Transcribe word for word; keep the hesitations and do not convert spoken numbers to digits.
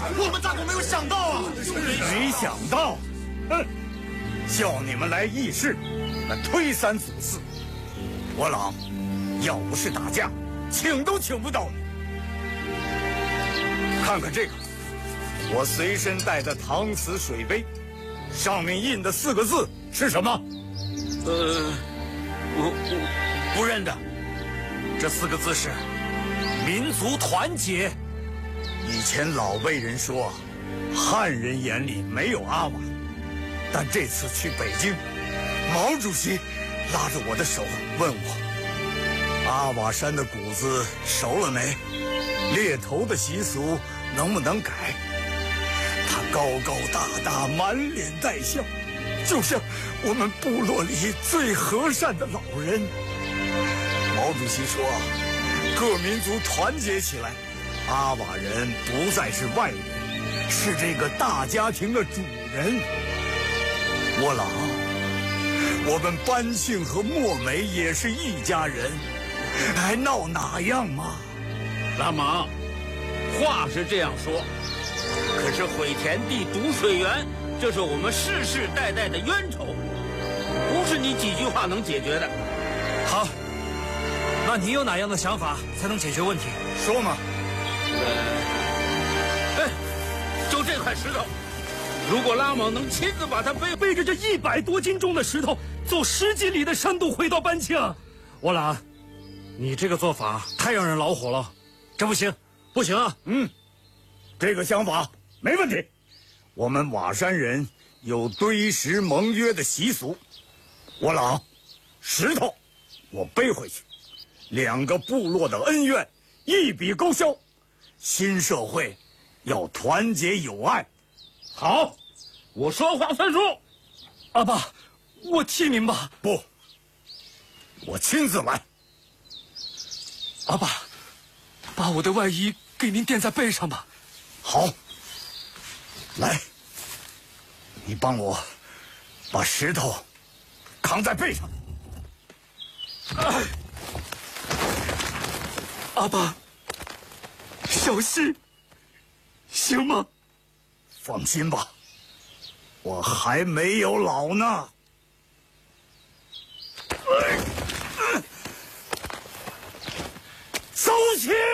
我们咋都没有想到啊！ 没想到，哼！叫你们来议事，那推三阻四。我郎，要不是打架，请都请不到你。看看这个，我随身带的搪瓷水杯，上面印的四个字是什么？ 呃，我我不认得。这四个字是“民族团结”。 以前老辈人说，汉人眼里没有阿瓦，但这次去北京，毛主席拉着我的手问我：“阿瓦山的谷子熟了没？猎头的习俗能不能改？”他高高大大，满脸带笑，就像我们部落里最和善的老人。毛主席说：“各民族团结起来。”阿瓦人不再是外人，是这个大家庭的主人。窝郎，我们班庆和墨梅也是一家人，还闹哪样嘛？ 拉莽，话是这样说，可是毁田地、堵水源，这是我们世世代代的冤仇，不是你几句话能解决的。 好，那你有哪样的想法才能解决问题？ 说嘛。 哎，就这块石头，如果拉莽能亲自把它背背着这一百多斤重的石头，走十几里的山路回到班庆，我朗，你这个做法太让人恼火了，这不行，不行啊！ 嗯，这个想法没问题。我们瓦山人有堆石盟约的习俗，我朗，石头我背回去，两个部落的恩怨一笔勾销。新社会要团结友爱。 好，我说话算数。 阿爸，我替您吧。 不，我亲自来。 阿爸，把我的外衣给您垫在背上吧。 好，来，你帮我把石头扛在背上。 哎，阿爸，小心，行吗？ 放心吧，我还没有老呢。走起！